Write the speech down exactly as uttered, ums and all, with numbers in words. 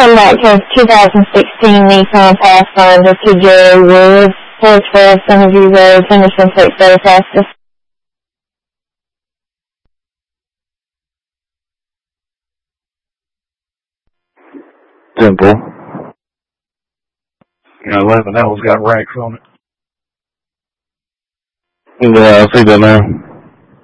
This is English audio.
come back to twenty sixteen Nissan Pathfinder to Jerry Woods, four twelve Centerview Road, Henderson, six oh fastest. Simple. Yeah, eleven L's got racks on it. Yeah, I see that now.